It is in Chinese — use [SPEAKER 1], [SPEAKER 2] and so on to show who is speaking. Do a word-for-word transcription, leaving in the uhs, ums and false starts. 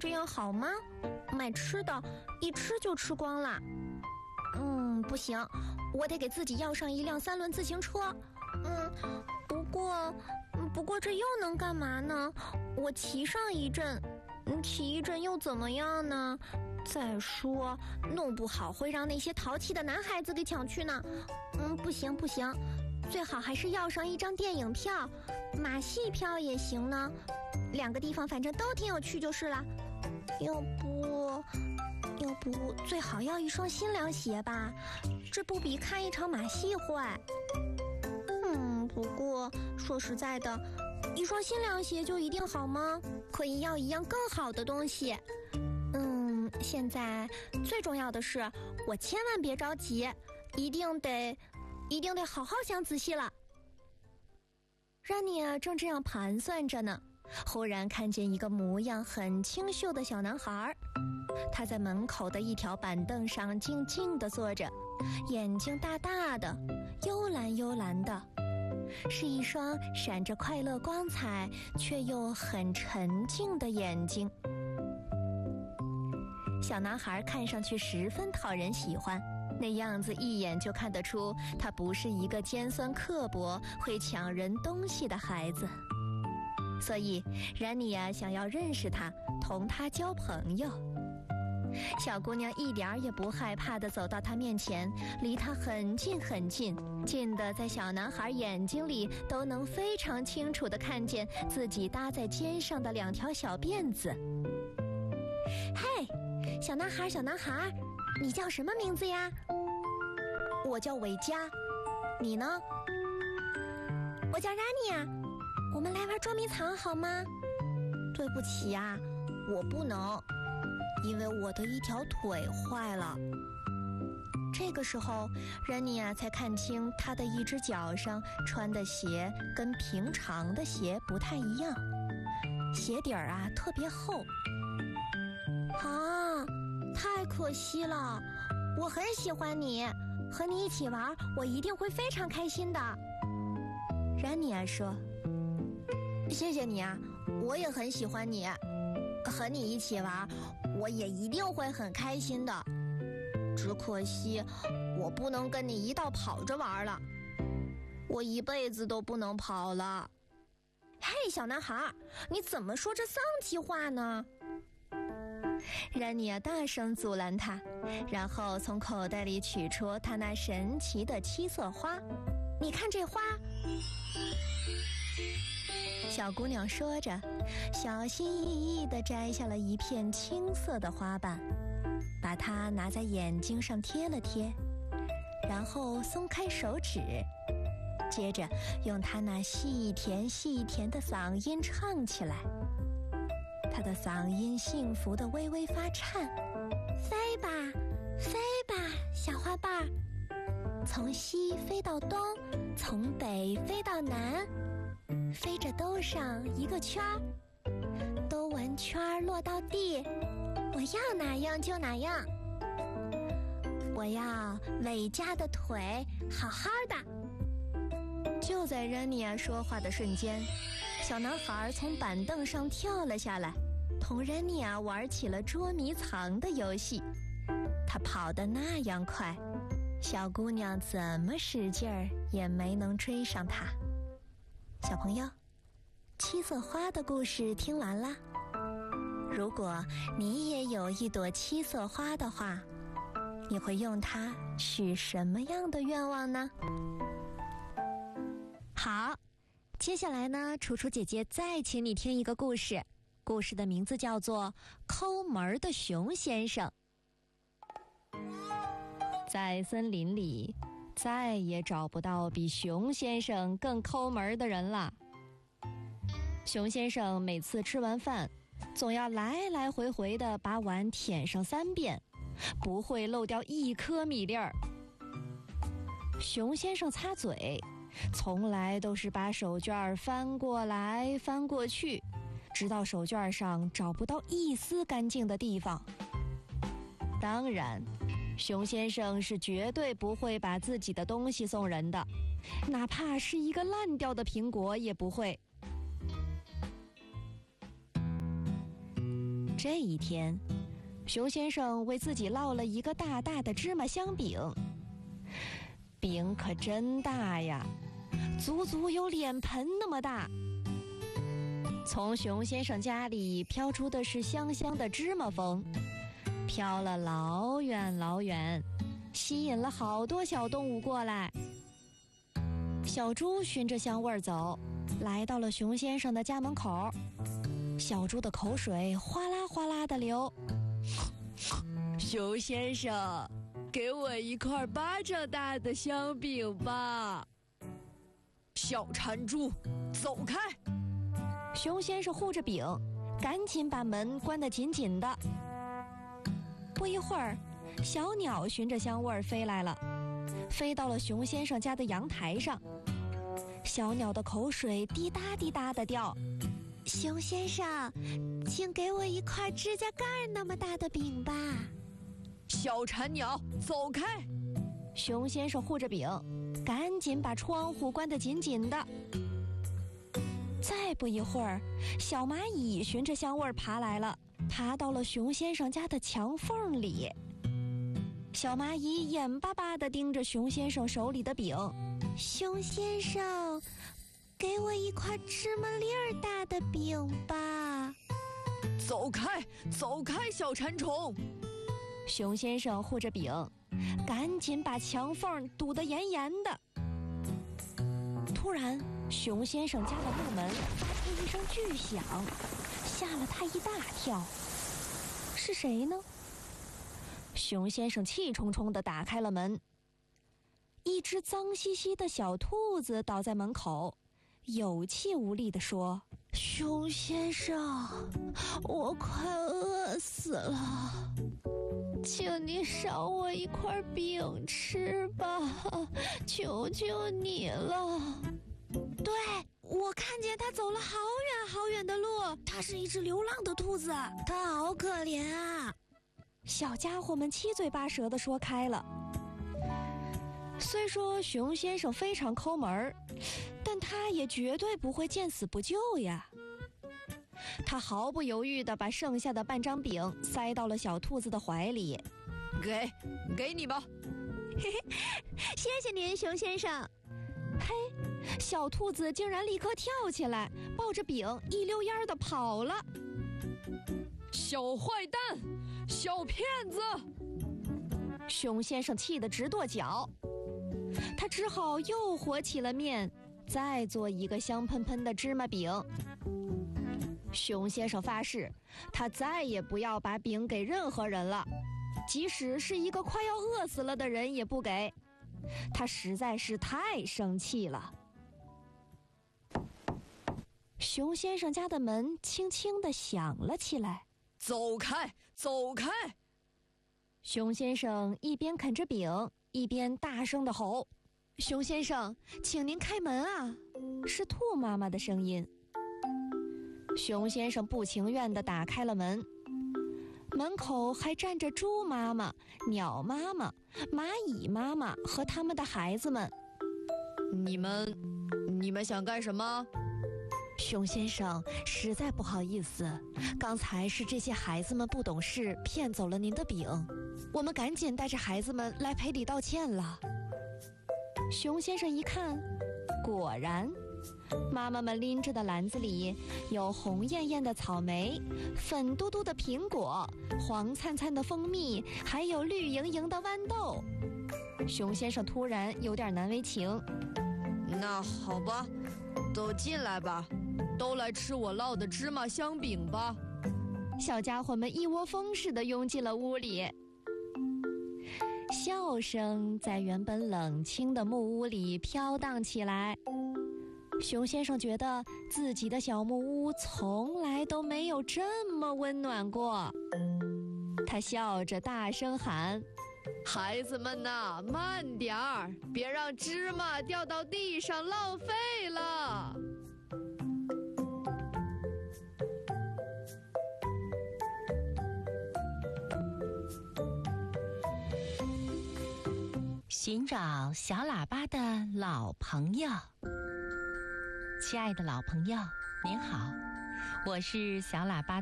[SPEAKER 1] 这样好吗？买吃的，一吃就吃光了。嗯，不行，我得给自己要上一辆三轮自行车。嗯，不过，不过这又能干嘛呢？我骑上一阵，骑一阵又怎么样呢？再说，弄不好会让那些淘气的男孩子给抢去呢。嗯，不行不行，最好还是要上一张电影票，马戏票也行呢。两个地方反正都挺有趣就是了。要不，要不最好要一双新凉鞋吧，这不比看一场马戏坏。嗯，不过说实在的，一双新凉鞋就一定好吗？可以要一样更好的东西。嗯，现在最重要的是，我千万别着急，一定得，一定得好好想仔细了。让你啊正这样盘算着呢，忽然看见一个模样很清秀的小男孩，他在门口的一条板凳上静静地坐着，眼睛大大的，幽蓝幽蓝的，是一双闪着快乐光彩却又很沉静的眼睛。小男孩看上去十分讨人喜欢，那样子一眼就看得出他不是一个尖酸刻薄会抢人东西的孩子。所以然妮亚想要认识他，同他交朋友。小姑娘一点也不害怕地走到他面前，离他很近很近，近得在小男孩眼睛里都能非常清楚地看见自己搭在肩上的两条小辫子。嘿，小男孩小男孩，你叫什么名字呀？我叫维嘉，你呢？我叫拉尼亚，我们来玩捉迷藏好吗？对不起啊，我不能，因为我的一条腿坏了。这个时候，任妮亚才看清她的一只脚上穿的鞋跟平常的鞋不太一样，鞋底儿啊特别厚。啊，太可惜了，我很喜欢你，和你一起玩，我一定会非常开心的。任妮亚说：谢谢你啊，我也很喜欢你，和你一起玩，我也一定会很开心的。只可惜，我不能跟你一道跑着玩了，我一辈子都不能跑了。嘿，小男孩，你怎么说这丧气话呢？任妮亚大声阻拦他，然后从口袋里取出他那神奇的七色花。你看这花。小姑娘说着，小心翼翼地摘下了一片青色的花瓣，把它拿在眼睛上贴了贴，然后松开手指，接着用她那细甜细甜的嗓音唱起来。她的嗓音幸福地微微发颤。飞吧，飞吧，小花瓣儿，从西飞到东，从北飞到南，飞着兜上一个圈儿，兜完圈儿落到地，我要哪样就哪样。我要伟嘉的腿好好的。就在任妮亚说话的瞬间，小男孩从板凳上跳了下来，同任妮亚玩起了捉迷藏的游戏。他跑得那样快，小姑娘怎么使劲儿也没能追上他。小朋友，七色花的故事听完了。如果你也有一朵七色花的话，你会用它许什么样的愿望呢？好，接下来呢，楚楚姐姐再请你听一个故事，故事的名字叫做《抠门的熊先生》。在森林里，再也找不到比熊先生更抠门的人了。熊先生每次吃完饭，总要来来回回地把碗舔上三遍，不会漏掉一颗米粒儿。熊先生擦嘴，从来都是把手绢翻过来翻过去，直到手绢上找不到一丝干净的地方。当然，熊先生是绝对不会把自己的东西送人的，哪怕是一个烂掉的苹果也不会。
[SPEAKER 2] 这一天，熊先生为自己烙了一个大大的芝麻香饼，饼可真大呀，足足有脸盆那么大。从熊先生家里飘出的是香香的芝麻风，飘了老远老远，吸引了好多小动物过来。小猪循着香味儿走，来到了熊先生的家门口。小猪的口水哗啦哗啦地流。熊先生，给我一块巴掌大的香饼吧。小馋猪，走开！熊先生护着饼，赶紧把门关得紧紧的。不一会儿，小鸟循着香味儿飞来了，飞到了熊先生家的阳台上。小鸟的口水滴答滴答地掉。
[SPEAKER 1] 熊先生，请给我一块指甲盖那么大的饼吧。
[SPEAKER 2] 小馋鸟，走开！熊先生护着饼，赶紧把窗户关得紧紧的。再不一会儿，小蚂蚁循着香味儿爬来了，爬到了熊先生家的墙缝里。小蚂蚁眼巴巴地盯着熊先生手里的饼。
[SPEAKER 1] 熊先生，给我一块芝麻粒儿大的饼吧。
[SPEAKER 2] 走开，走开，小馋虫！熊先生护着饼，赶紧把墙缝堵得严严的。突然，熊先生家的木门发出一声巨响，吓了他一大跳。是谁呢？熊先生气冲冲地打开了门。一只脏兮兮的小兔子倒在门口，有气无力地说：
[SPEAKER 1] 熊先生，我快饿死了，请你赏我一块饼吃吧，求求你了。对，我看见他走了好远好远的路，他是一只流浪的兔子，他好可怜啊。
[SPEAKER 2] 小家伙们七嘴八舌地说开了。虽说熊先生非常抠门儿，但他也绝对不会见死不救呀。他毫不犹豫地把剩下的半张饼塞到了小兔子的怀里。给，给你吧。
[SPEAKER 1] 嘿嘿，谢谢您，熊先生。
[SPEAKER 2] 嘿，小兔子竟然立刻跳起来，抱着饼一溜烟儿地跑了。小坏蛋，小骗子！熊先生气得直跺脚，他只好又和起了面，再做一个香喷喷的芝麻饼。熊先生发誓，他再也不要把饼给任何人了，即使是一个快要饿死了的人也不给。他实在是太生气了。熊先生家的门轻轻地响了起来。走开，走开！熊先生一边啃着饼，一边大声地吼：熊先生，请您开门啊！是兔妈妈的声音。熊先生不情愿地打开了门，门口还站着猪妈妈、鸟妈妈、蚂蚁妈妈和他们的孩子们。你们，你们想干什么？熊先生，实在不好意思，刚才是这些孩子们不懂事，骗走了您的饼，我们赶紧带着孩子们来赔礼道歉了。熊先生一看，果然，妈妈们拎着的篮子里有红艳艳的草莓、粉嘟嘟的苹果、黄灿灿的蜂蜜，还有绿莹莹的豌豆。熊先生突然有点难为情。那好吧，都进来吧，都来吃我烙的芝麻香饼吧。小家伙们一窝蜂似的拥进了屋里，笑声在原本冷清的木屋里飘荡起来。熊先生觉得自己的小木屋从来都没有这么温暖过。他笑着大声喊：孩子们呐，慢点儿，别让芝麻掉到地上浪费了。
[SPEAKER 3] 寻找小喇叭的老朋友。亲爱的老朋友，您好，我是小喇叭